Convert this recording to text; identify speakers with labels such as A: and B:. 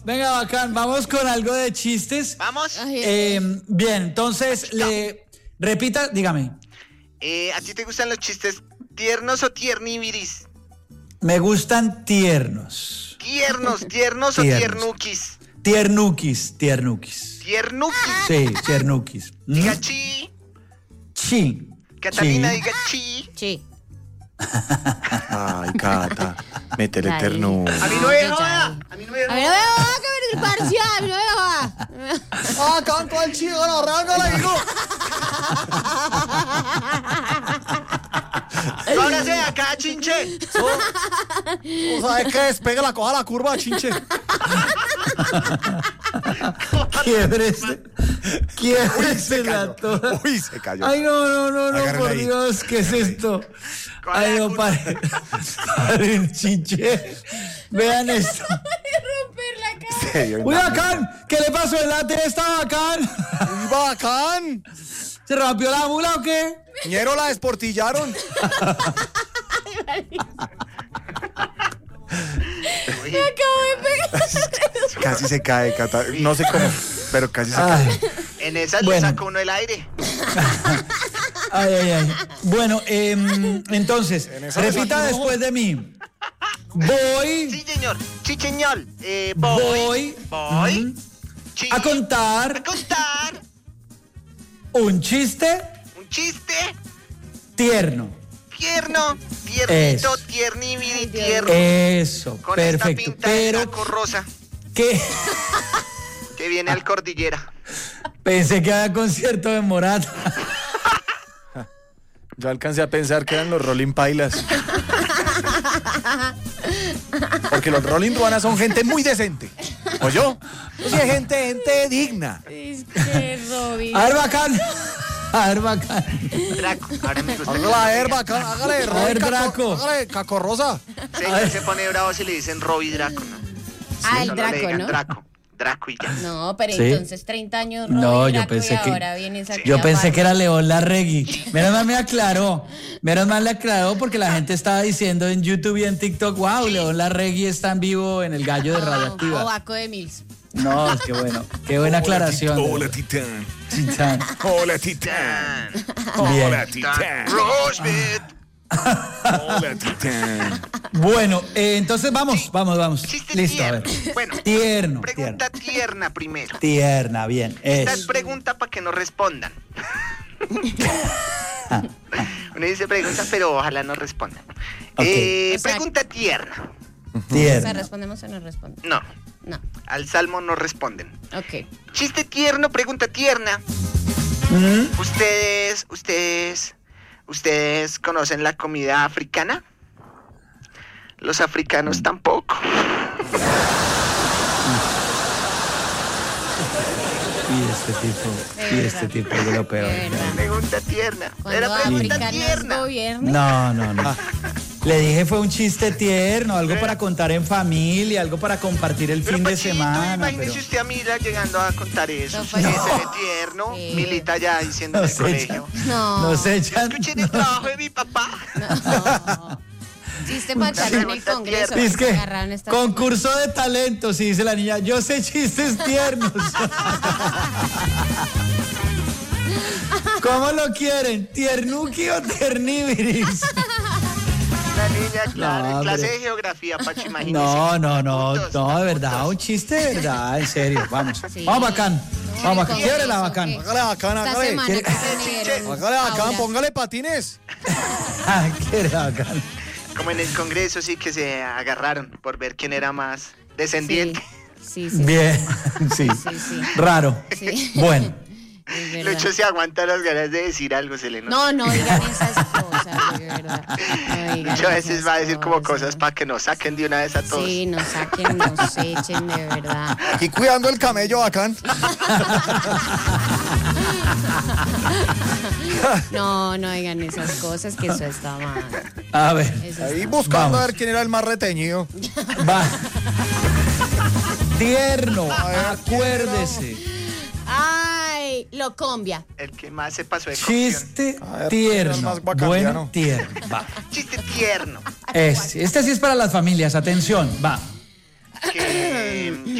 A: venga, bacán, vamos con algo de chistes.
B: Vamos.
A: Bien, entonces, repita, dígame.
B: ¿A ti te gustan los chistes tiernos o tierníviris?
A: Me gustan tiernos.
B: ¿Tiernos o tiernuquis?
A: Tiernuquis.
B: ¿Tiernuquis?
A: Sí, tiernuquis.
B: Diga chi.
A: Chi.
B: Catalina,
A: Sí.
B: diga chi.
C: Sí.
D: Ay, Cata, métele
C: Dale.
D: ternura.
B: A mí no me joda. A mí no me
C: A mí no me joda que venir parcial, a mí no me joda.
D: Canto al chico, no, rángala, hijo.
B: Ahora sí, acá, chinche.
D: ¿O sabes qué? Despega la coja la curva, chinche.
A: Quiebrese la toda.
D: Uy, se cayó.
A: Ay, no,
D: Agárrala
A: por
D: ahí.
A: Dios, ¿qué es esto? Ay, no, paren, chinche. Vean esto.
C: Romper la cara.
D: Serio,
A: Uy, bacán, ¿qué le pasó? El látex está bacán.
D: Uy, bacán.
A: ¿Se rompió la mula o qué?
D: Ñero, la desportillaron.
C: Me acabo de pegar.
D: Casi se cae, Cata. No sé cómo, pero casi se cae.
A: Ay,
B: En esas
A: Bueno.
B: le saca uno el aire.
A: ay. Bueno, entonces,
D: En esa
A: repita
D: no.
A: después de mí. Voy
B: Sí, señor. Chicheñol.
A: Voy.
B: Chi-
A: a contar
B: a contar
A: un chiste
B: un chiste
A: tierno.
B: tiernito,
A: Eso.
B: tierníviri,
C: Dios.
B: tierno.
A: Eso,
B: Con
A: perfecto.
B: esta pinta de
A: Pero
B: saco rosa
A: que
B: que viene al cordillera.
A: pensé que había concierto de Morat.
D: Yo alcancé a pensar que eran los Rolling Pailas. Porque los Rolling Ruanas son gente muy decente. ¿O yo? Yo sí, gente digna.
C: Es que Robin.
A: A ver, bacán.
B: Draco, ahora me gusta.
D: Hágale a herba, hágale,
A: A ver, Draco.
D: Hágale, cacorrosa.
B: Se pone bravo si le dicen Roby Draco, ¿no?
C: Ah, el
B: Solo le
C: Draco,
B: digan
C: ¿no?
B: Draco y ya.
C: No, pero
A: ¿Sí?
C: entonces 30 años Robin
A: No, yo
C: Draco
A: pensé
C: y
A: que
C: ahora viene esa
A: yo
C: tía
A: pensé
C: Barbie.
A: que era León Larregui. Menos mal me aclaró. Menos mal le aclaró porque la gente estaba diciendo en YouTube y en TikTok, wow, León Larregui está en vivo en el gallo de Radioactiva.
C: O Baco de Mills.
A: No, qué buena aclaración.
D: Hola, Titán.
A: Titán.
D: Hola, Titán.
A: Bien.
D: Hola, Titán.
B: Rosebud.
D: Hola, Titán.
A: Bueno, entonces vamos.
B: Chiste
A: Listo, a
B: tierno.
A: ver.
B: Bueno,
A: Tierno.
B: pregunta tierna primero.
A: Tierna, bien.
B: Esta es
A: Eso.
B: pregunta para que no respondan. Uno dice pregunta, pero ojalá no respondan.
A: Ok.
C: O sea,
B: Pregunta tierna.
C: O sea,
A: Tierna.
C: ¿respondemos o no respondemos?
B: No,
C: No.
B: al salmo no responden.
C: Ok.
B: Chiste tierno, pregunta tierna. ¿Ustedes conocen la comida africana? Los africanos tampoco.
A: Y este tipo es de lo peor.
C: De verdad.
B: Pregunta tierna.
C: Cuando
B: Era pregunta
C: África nos
B: tierna.
C: gobierne.
A: No. Le dije fue un chiste tierno, algo para contar en familia, algo para compartir el
B: Pero
A: fin de
B: Pachito,
A: semana.
B: imagínese
A: Pero
B: usted a Mila llegando a contar eso.
C: No,
B: Sí,
C: pues,
B: se
C: no.
B: ve tierno.
C: Sí.
B: Milita ya diciendo en
A: nos
B: el colegio.
A: echan.
C: No.
A: Nos echan.
B: Escuchen el trabajo de mi papá.
C: No. Chiste para echar en el
B: pregunta
C: Congreso.
B: tierna.
A: Es que
C: Agarraron esta-
A: concurso de talentos, y dice la niña, yo sé chistes tiernos. ¿Cómo lo quieren? ¿Tiernuki o terníviris?
B: La niña, claro,
A: No,
B: en clase
A: pero-
B: de geografía, Pacho, imagínese.
A: No,
B: Puntos,
A: de verdad,
B: puntos.
A: un chiste de verdad, en serio, vamos.
C: Sí.
A: Vamos, bacán. Vamos, bacán.
C: Con
A: Quiebre la
C: eso,
A: bacán.
C: ¿qué?
D: Hágale bacán,
C: Esta
D: hágale.
C: semana que se unieron.
D: Hágale bacán,
C: Ahora.
D: póngale patines.
A: Quiebre bacán.
B: Como en el Congreso, sí, que se agarraron por ver quién era más descendiente.
C: Sí.
A: Bien, sí.
C: Sí.
A: Raro.
C: Sí.
A: Bueno,
C: Es verdad.
B: Lucho se aguanta las ganas de decir algo, se le nota.
C: No digan esas cosas, de verdad. No digan
B: Lucho a veces
C: esas
B: va a decir como cosas para que nos saquen de una vez a todos.
C: Sí, nos saquen, nos echen, de verdad.
D: Aquí cuidando el camello bacán.
C: No digan esas cosas, que eso está mal.
A: a ver,
C: Eso
D: Ahí
C: está
D: buscando
A: Vamos.
D: a ver quién era el más reteñido.
A: va. Tierno, acuérdese.
C: Ay, lo combia.
B: El que más se pasó de cocción.
A: Chiste
D: A ver,
A: tierno.
D: el más bacandiano.
A: Bueno, tierno. Va.
B: Chiste tierno.
A: Este sí es para las familias, atención, va.
B: Que